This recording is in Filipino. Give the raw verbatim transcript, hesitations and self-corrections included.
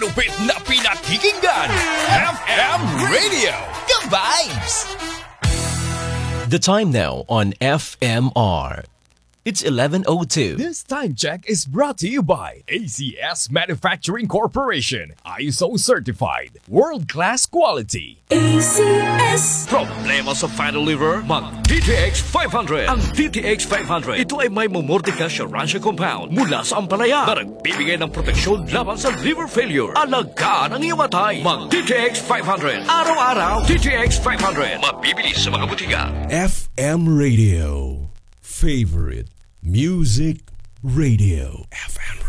malupit na pinakikinggan. F M Radio, ka-vibes! The time now on F M R. It's eleven oh two. This time check is brought to you by A C S Manufacturing Corporation. I S O certified. World-class quality. A C S. Problema sa final liver? Mag D T X five hundred. Ang D T X five hundred, ito ay may Momordica Sharansha compound mula sa ampalaya na nagbibigay ng proteksyon laban sa liver failure. Alagaan ang iyong atay. Mag D T X five hundred. Araw-araw, D T X five hundred. Mabibili sa mga butika. F M Radio. Favorite Music Radio. F M Radio.